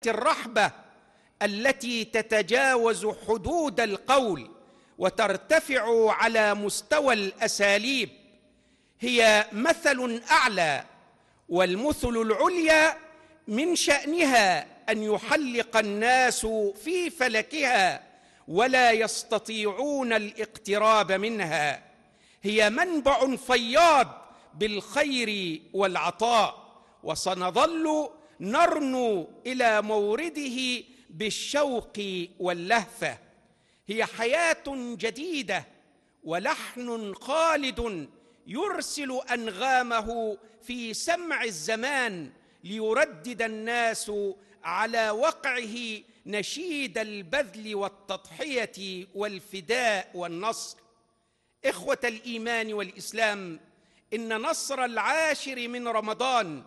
الرحبة التي تتجاوز حدود القول وترتفع على مستوى الأساليب، هي مثل أعلى، والمثل العليا من شأنها أن يحلق الناس في فلكها ولا يستطيعون الاقتراب منها. هي منبع فياض بالخير والعطاء، وسنظل نرنو إلى مورده بالشوق واللهفة. هي حياة جديدة ولحن خالد يرسل أنغامه في سمع الزمان ليردد الناس على وقعه نشيد البذل والتضحية والفداء والنصر. إخوة الإيمان والإسلام، إن نصر 10 من رمضان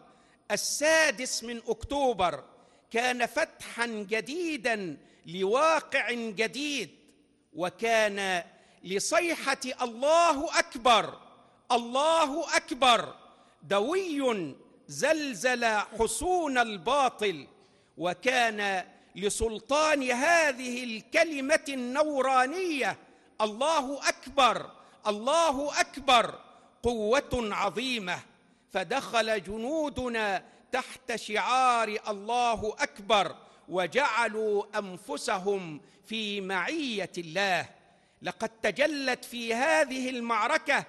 6 من أكتوبر كان فتحاً جديداً لواقع جديد، وكان لصيحة الله أكبر الله أكبر دوي زلزل حصون الباطل، وكان لسلطان هذه الكلمة النورانية الله أكبر الله أكبر قوة عظيمة، فدخل جنودنا تحت شعار الله أكبر وجعلوا أنفسهم في معية الله. لقد تجلت في هذه المعركة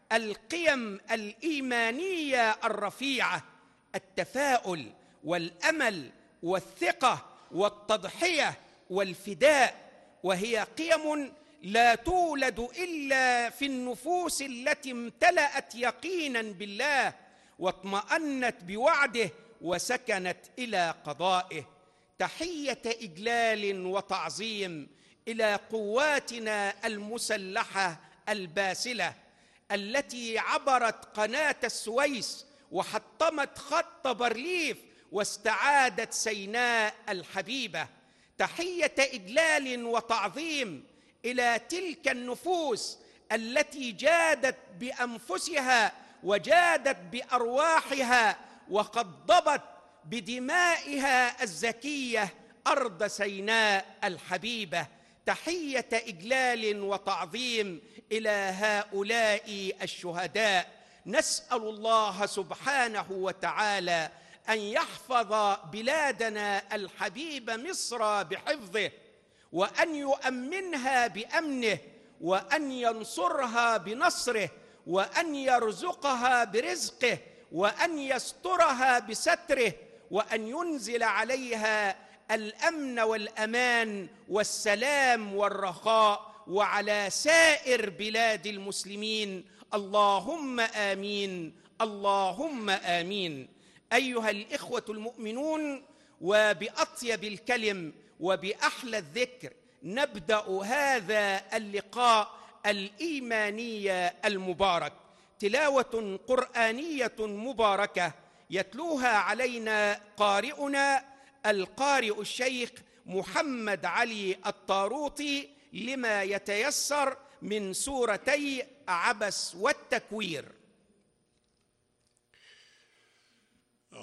القيم الإيمانية الرفيعة: التفاؤل والأمل والثقة والتضحية والفداء، وهي قيم لا تولد إلا في النفوس التي امتلأت يقيناً بالله واطمأنت بوعده وسكنت إلى قضائه. تحية إجلال وتعظيم إلى قواتنا المسلحة الباسلة التي عبرت قناة السويس وحطمت خط بارليف واستعادت سيناء الحبيبة. تحية إجلال وتعظيم إلى تلك النفوس التي جادت بأنفسها وجادت بأرواحها وقضبت بدمائها الزكية أرض سيناء الحبيبة. تحية إجلال وتعظيم إلى هؤلاء الشهداء. نسأل الله سبحانه وتعالى أن يحفظ بلادنا الحبيبة مصر بحفظه، وأن يؤمنها بأمنه، وأن ينصرها بنصره، وأن يرزقها برزقه، وأن يسترها بستره، وأن ينزل عليها الأمن والأمان والسلام والرخاء، وعلى سائر بلاد المسلمين. اللهم آمين اللهم آمين. أيها الإخوة المؤمنون، وبأطيب الكلم وبأحلى الذكر نبدأ هذا اللقاء الإيماني المبارك. تلاوة قرآنية مباركة يتلوها علينا قارئنا القارئ الشيخ محمد علي الطاروطي لما يتيسر من سورتي عبس والتكوير.